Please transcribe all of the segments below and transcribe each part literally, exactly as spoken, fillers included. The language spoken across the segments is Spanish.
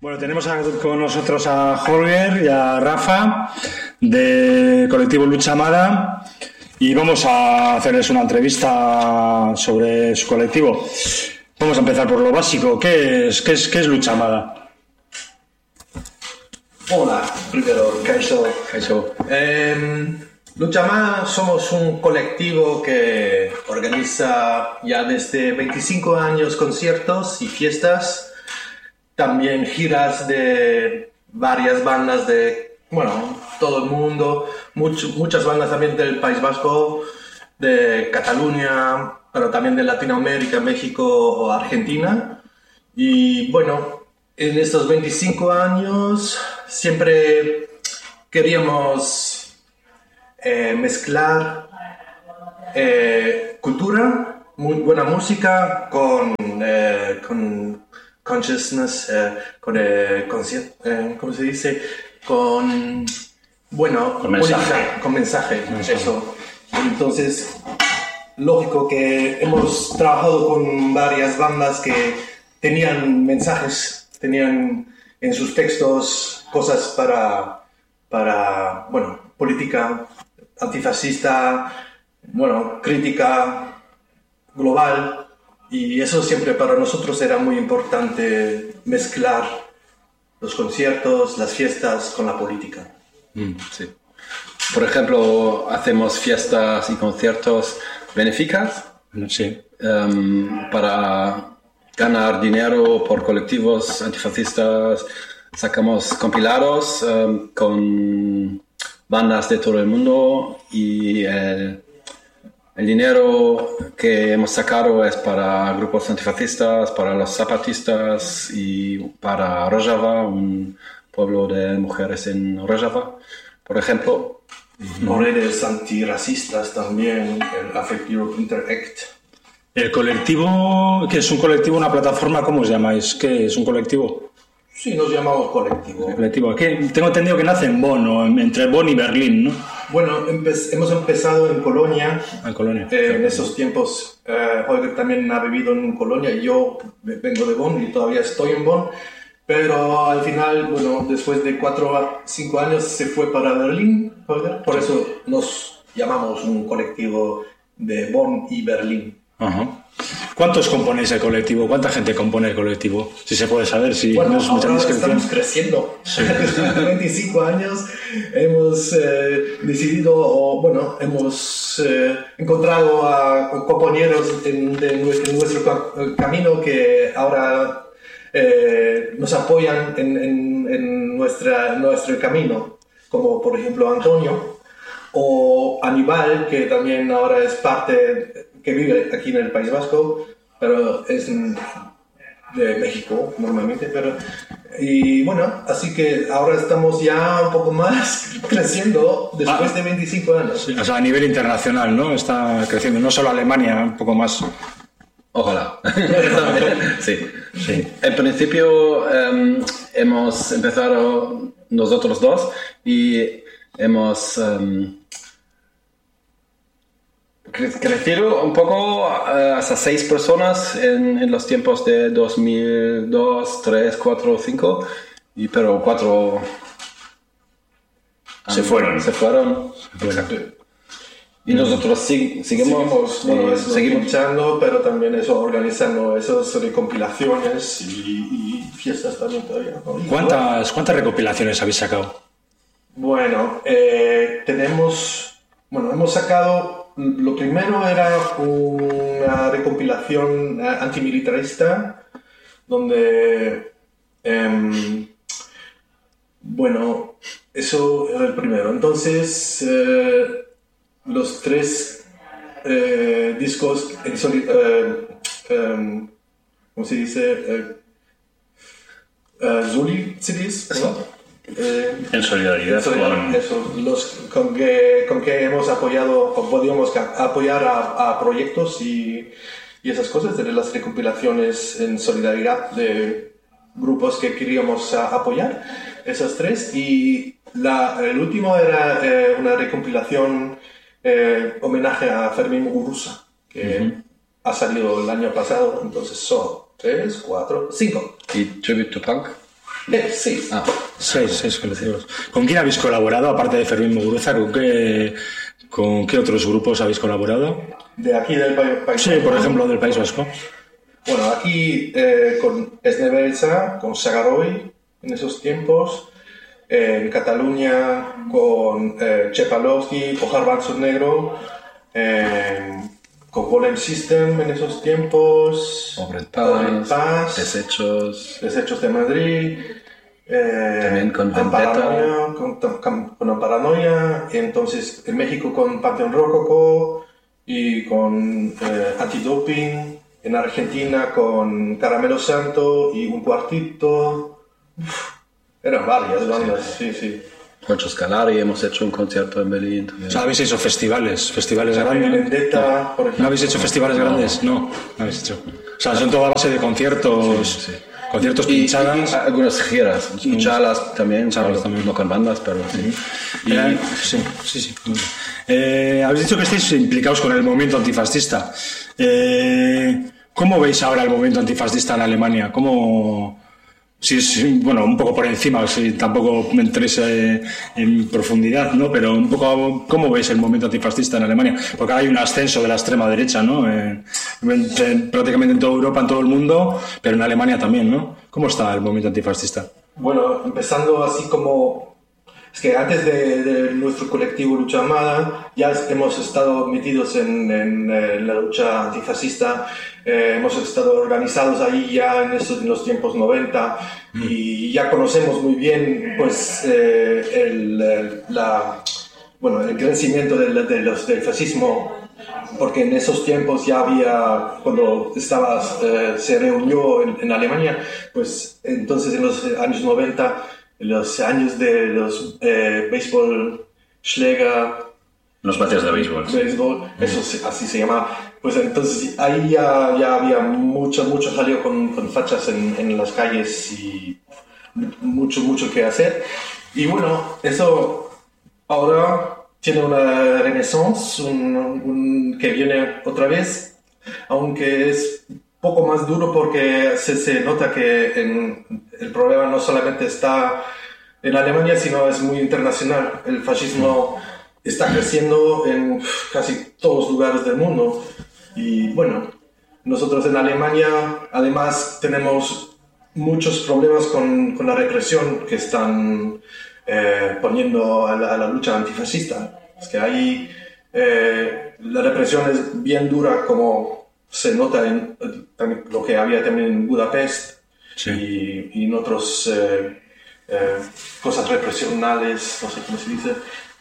Bueno, tenemos a, con nosotros a Holger y a Rafa de colectivo Lucha Amada y vamos a hacerles una entrevista sobre su colectivo. Vamos a empezar por lo básico. ¿Qué es, qué es, qué es Lucha Amada? Hola, primero, Kaixo. Kaixo. Eh, Lucha Amada somos un colectivo que organiza ya desde veinticinco años conciertos y fiestas, también giras de varias bandas de, bueno, todo el mundo, mucho, muchas bandas también del País Vasco, de Cataluña, pero también de Latinoamérica, México o Argentina. Y bueno, en estos veinticinco años siempre queríamos eh, mezclar eh, cultura, muy buena música con, eh, con consciousness, eh, con, eh, consci- eh, ¿cómo se dice? Con, bueno, con mensaje. Política, con mensaje, eso. Entonces, lógico que hemos trabajado con varias bandas que tenían mensajes, tenían en sus textos cosas para, para bueno, política antifascista, bueno, crítica global. Y eso siempre para nosotros era muy importante, mezclar los conciertos, las fiestas con la política. Mm, sí. Por ejemplo, hacemos fiestas y conciertos benéficas, Sí. um, para ganar dinero por colectivos antifascistas. Sacamos compilados um, con bandas de todo el mundo y el El dinero que hemos sacado es para grupos antifascistas, para los zapatistas y para Rojava, un pueblo de mujeres en Rojava, por ejemplo. Los redes antirracistas también, el Affect Europe Interact. El colectivo, que es un colectivo, una plataforma, ¿cómo os llamáis? ¿Qué es un colectivo? Sí, nos llamamos colectivo. El colectivo. ¿Qué? Tengo entendido que nace en Bonn, o en- entre Bonn y Berlín, ¿no? Bueno, empe- hemos empezado en Colonia. En Colonia. Eh, en esos tiempos, eh, Holger también ha vivido en Colonia y yo vengo de Bonn y todavía estoy en Bonn. Pero al final, bueno, después de cuatro a cinco años se fue para Berlín, Holger. Por eso nos llamamos un colectivo de Bonn y Berlín. Ajá. ¿Cuántos componéis el colectivo? ¿Cuánta gente compone el colectivo? Si se puede saber, si Bueno, no es mucha ahora descripción. estamos creciendo. Después de veinticinco años hemos eh, decidido, o bueno, hemos eh, encontrado a compañeros en, de nuestro, en nuestro ca- camino que ahora eh, nos apoyan en, en, en nuestra, nuestro camino, como por ejemplo Antonio o Aníbal, que también ahora es parte, que vive aquí en el País Vasco, pero es de México normalmente, pero y bueno, así que ahora estamos ya un poco más creciendo después Ah. de veinticinco años. Sí, o sea, a nivel internacional, ¿no? Está creciendo, no solo Alemania, un poco más. Ojalá. sí. Sí. En principio um, hemos empezado nosotros dos y hemos um, cre- crecido un poco uh, hasta seis personas en, en los tiempos de dos mil dos, tres, cuatro, cinco, y, pero cuatro Se um, fueron. Se fueron. Exacto. Y nosotros sig- seguimos, Seguimos, bueno, eh, eso, seguimos. pinchando, pero también eso, organizando esas recompilaciones y, y fiestas también todavía. ¿no? Y ¿Cuántas, ¿Cuántas recopilaciones habéis sacado? Bueno, eh, tenemos, bueno, hemos sacado, lo primero era una recompilación eh, antimilitarista, donde, em, bueno, eso era el primero. Entonces, eh, los tres eh, discos, en soli- eh, em, ¿cómo se dice? Eh, eh, Zuli C Ds, ¿no? Eh, En solidaridad eso, con... eso, los con que, con que hemos apoyado, o podíamos ca- apoyar a, a proyectos y, y esas cosas, de las recompilaciones en solidaridad de grupos que queríamos a- apoyar, esas tres. Y la, el último era eh, una recompilación eh, homenaje a Fermín Muguruza, que uh-huh. ha salido el año pasado, entonces son tres, cuatro, cinco. ¿Y Tribute to Punk? Eh, sí. Ah, Seis, seis colectivos. ¿Con quién habéis colaborado, aparte de Fermín Muguruza? ¿Con qué, con qué otros grupos habéis colaborado? De aquí del pa- país. Sí, por ejemplo, del País Vasco. Bueno, aquí eh, con Esnevelza, con Sagaroy en esos tiempos. Eh, en Cataluña con eh, Chepalowski, Pojar Banzo Negro. Eh, con Golem System en esos tiempos. Pobre Pobre Paz, Paz. Desechos. Desechos de Madrid. Eh, También con Vendetta. Amparanoia, con, con, con Amparanoia, entonces en México con Panteón Rococó y con eh, Antidoping, en Argentina con Caramelo Santo y Un Cuartito. Uf, eran varias bandas, sí, sí. Concho Scalari, hemos hecho un concierto en Berlín también. O sea, habéis hecho festivales, festivales grandes. Vendetta, por ejemplo. ¿No habéis hecho festivales grandes? No, no habéis hecho. O sea, son toda base de conciertos, Sí, sí. conciertos Y, y- pinchadas. y algunas giras, y charlas también, Charlas claro, también. no con bandas, pero sí. Y, Eh, sí, sí, sí. Eh, habéis dicho que estáis implicados con el movimiento antifascista. Eh, ¿Cómo veis ahora el movimiento antifascista en Alemania? ¿Cómo, si es, bueno, un poco por encima, si tampoco me entréis eh, en profundidad, ¿no? Pero un poco, ¿cómo veis el movimiento antifascista en Alemania? Porque ahora hay un ascenso de la extrema derecha, ¿no? Eh, en- en- prácticamente en toda Europa, en todo el mundo, pero en Alemania también, ¿no? ¿Cómo está el movimiento antifascista? Bueno, empezando así como... Es que antes de, de nuestro colectivo Lucha Armada ya hemos estado metidos en, en, eh, la lucha antifascista, eh, hemos estado organizados ahí ya en, esos, en los tiempos noventa y ya conocemos muy bien pues, eh, el, el- la, bueno, el crecimiento del, de los- del fascismo, porque en esos tiempos ya había, cuando estaba, eh, se reunió en, en Alemania, pues entonces en los años noventa, los años de los eh, béisbol, Schläger, Los batidos de béisbol. sí. béisbol, eso se- así se llama, pues entonces ahí ya, ya había mucho, mucho jaleo con, con fachas en, en las calles y mucho, mucho que hacer. Y bueno, eso ahora tiene una renaissance, un, un- que viene otra vez, aunque es un poco más duro porque se, se nota que en- el problema no solamente está en Alemania, sino es muy internacional. El fascismo está creciendo en casi todos los lugares del mundo. Y bueno, nosotros en Alemania además tenemos muchos problemas con, con la represión que están eh, poniendo a la, a la lucha antifascista. Es que ahí eh, la represión es bien dura, como se nota en, en lo que había también en Budapest Sí. y, y en otras eh, eh, cosas represionales, no sé cómo se dice.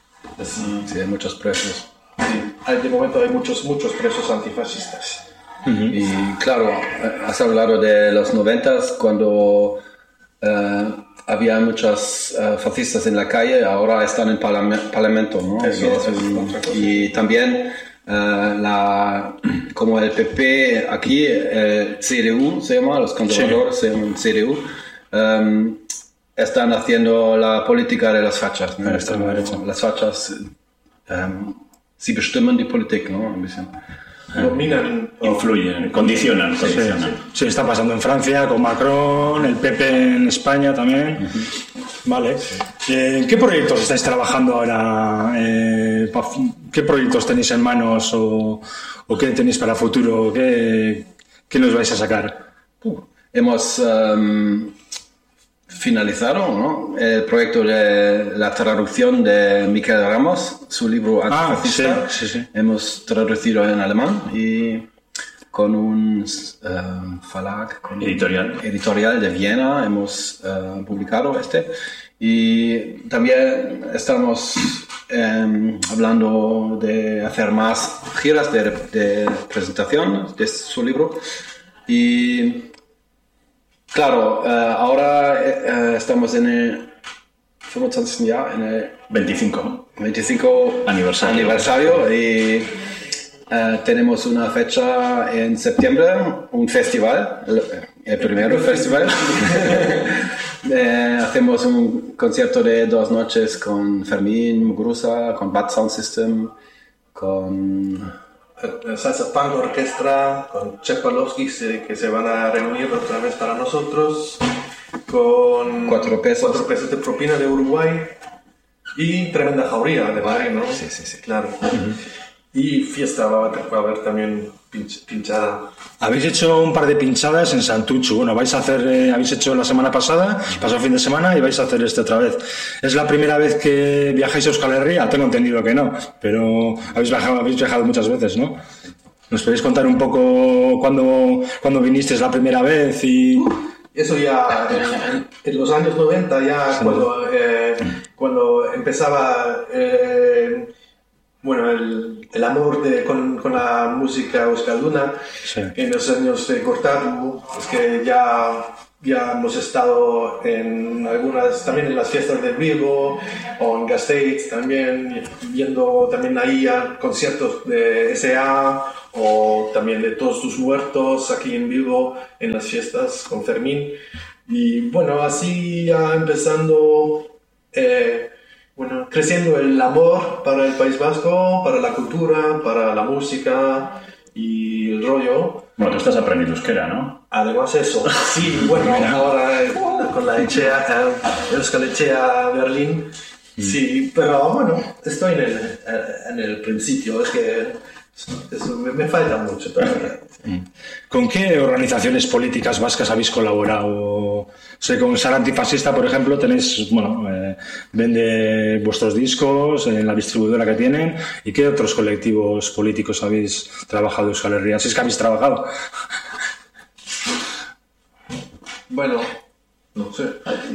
Así, sí, hay muchos presos. sí, hay- de momento hay muchos, muchos presos antifascistas. Y claro, eh, has hablado de los noventas, cuando eh, había muchos eh, fascistas en la calle, ahora están en el parlame- parlamento, ¿no? Eso y, es otra cosa. y también eh, la, como el P P aquí, el C D U se llama, los conservadores se llaman C D U, em, están haciendo la política de las fachas, ¿no? La extrema derecha. Las fachas, em, sie bestimmen die Politik, ¿no? Un bisschen. Dominan, Influyen, condicionan, Sí, condicionan. sí, está pasando en Francia con Macron, el P P en España también. Vale. Eh, ¿En qué proyectos estáis trabajando ahora? Eh, pa- ¿Qué proyectos tenéis en manos o, o qué tenéis para futuro? ¿Qué, qué nos vais a sacar? Hemos em, finalizado, ¿no? El proyecto de la traducción de Miquel Ramos, su libro Ah, Antifascista. sí, sí, sí. Hemos traducido en alemán y con un em, Verlag, con un Editorial. editorial de Viena hemos eh, publicado este. Y también estamos em, hablando de hacer más giras de, de presentación de su libro. Y claro, eh, ahora eh, estamos en el veinticinco Jahr, en el veinticinco. veinticinco Aniversario. aniversario y eh, tenemos una fecha en septiembre, un festival, el, el primer festival. Eh, hacemos un concierto de dos noches con Fermín Muguruza, con Bad Sound System, con... eh, Salsa Punk Orquestra, con Chepalowski, se- que se van a reunir otra vez para nosotros, con Cuatro pesos. cuatro pesos de propina de Uruguay y tremenda jauría de Madrid, ¿no? Sí, sí, sí. Claro. Y fiesta va a haber también pinch- pinchada. Habéis hecho un par de pinchadas en Santuchu. Bueno, vais a hacer, eh, habéis hecho la semana pasada, pasó el fin de semana y vais a hacer este otra vez. ¿Es la primera vez que viajáis a Euskal Herria? Tengo entendido que no, pero habéis viajado, habéis viajado muchas veces, ¿no? ¿Nos podéis contar un poco cuándo, cuándo vinisteis la primera vez? Y Eso ya en, en los años noventa, ya Sí. cuando, eh, cuando empezaba eh, bueno, el, el amor de, con, con la música euskalduna, Sí. en los años de Cortatu, es que ya, ya hemos estado en algunas, también en las fiestas de Bilbo o en Gasteiz también, viendo también ahí a conciertos de S A o también de Todos tus muertos aquí en Bilbo en las fiestas con Fermín. Y bueno, así ya empezando, eh, bueno, creciendo el amor para el País Vasco, para la cultura, para la música y el rollo. Bueno, tú estás aprendiendo euskera, ¿no? Además eso, sí, bueno, ahora eh, con la Echea, eh, Euskal Echea Berlín, sí, pero bueno, estoy en el, eh, en el principio, es que eso me, me falta mucho todavía. ¿con qué organizaciones políticas vascas habéis colaborado? Sé, con Sara Antifascista, por ejemplo, tenéis, bueno, eh, vende vuestros discos en la distribuidora que tienen. ¿Y qué otros colectivos políticos habéis trabajado en Euskal Herria? Si es que habéis trabajado. Bueno, no sé.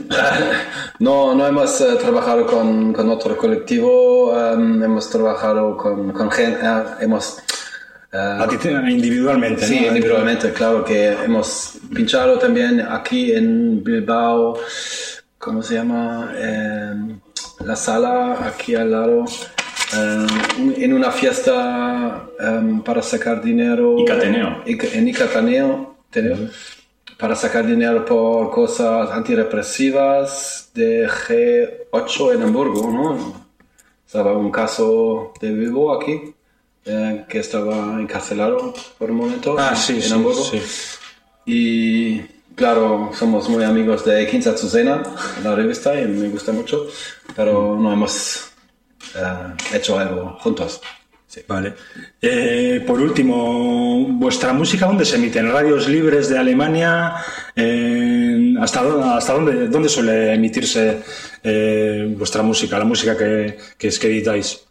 No, no hemos eh, trabajado con, con otro colectivo, um, hemos trabajado con, con gente, eh, hemos... eh, A ti te- individualmente, Sí, ¿no? individualmente, claro que hemos pinchado también aquí en Bilbao, ¿cómo se llama? Eh, la sala aquí al lado, eh, en una fiesta eh, para sacar dinero. Icateneo. Ica- En Icateneo, Teneo, para sacar dinero por cosas antirrepresivas de G ocho en Hamburgo, ¿no? Estaba un caso de Bilbao aquí. Eh, que estaba encarcelado por un momento Ah, en, sí, en sí, Hamburgo. sí. Y claro, somos muy amigos de Quinza Azucena, la revista, y me gusta mucho, pero no hemos eh, hecho algo juntos. Sí. Vale. Eh, por último, ¿vuestra música dónde se emite? ¿En radios libres de Alemania? Eh, ¿Hasta, dónde, hasta dónde, dónde suele emitirse eh, vuestra música, la música que, que es que editáis?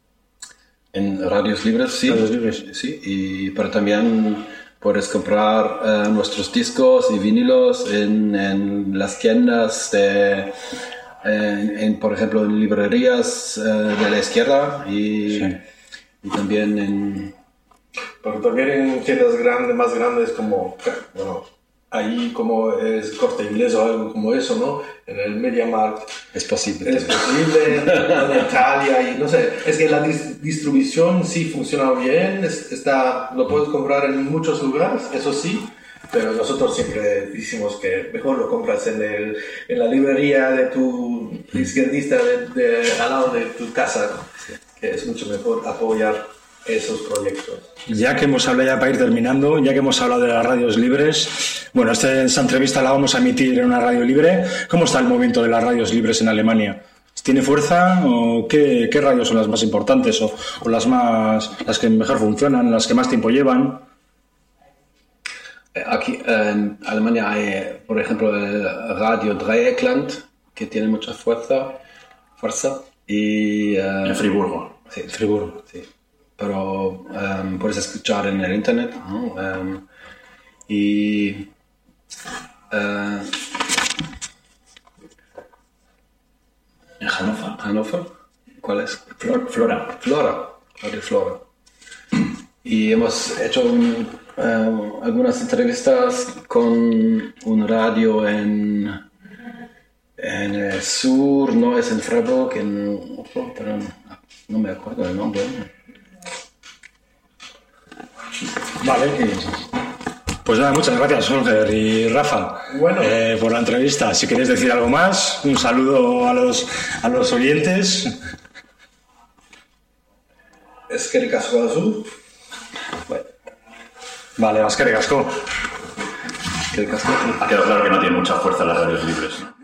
En radios libres, sí. Radios libres. Sí, y, pero también puedes comprar eh, nuestros discos y vinilos en, en las tiendas, de, en, en, por ejemplo, en librerías eh, de la izquierda y, Sí. y también en... Pero también en tiendas grandes, más grandes como, bueno, ahí como es Corte Inglés o algo como eso, ¿no? En el MediaMarkt. Es posible. Es posible, en Italia y no sé, es que la dis- distribución sí funciona bien, es- está, lo puedes comprar en muchos lugares, eso sí, pero nosotros siempre decimos que mejor lo compras en, el, en la librería de tu izquierdista de, de- al lado de tu casa, que es mucho mejor apoyar esos proyectos. Ya que hemos hablado, ya para ir terminando, ya que hemos hablado de las radios libres, bueno, este, esta entrevista la vamos a emitir en una radio libre. ¿Cómo está el movimiento de las radios libres en Alemania? ¿Tiene fuerza o qué, qué radios son las más importantes o, o las más, las que mejor funcionan, las que más tiempo llevan? Aquí en Alemania hay, por ejemplo, el Radio Dreieckland, que tiene mucha fuerza, fuerza y... eh, En Friburgo. sí, Friburgo. sí. Pero em, puedes escuchar en el internet, ¿no? Em, y eh, En Hannover. Hannover, ¿cuál es? Flor- Flora. Flora, Radio Flora. Y hemos hecho un, eh, algunas entrevistas con un radio en, en el sur, no es en Freiburg, en otro, pero no, no me acuerdo el nombre. Vale. Pues nada, muchas gracias, Holger y Rafa, Bueno. eh, por la entrevista. Si queréis decir algo más, un saludo a los, a los oyentes. Es que el caso azul. Bueno. Vale, Vasquer Gasco. Eskerrik asko. Ha quedado claro que no tiene mucha fuerza las radios libres, ¿no?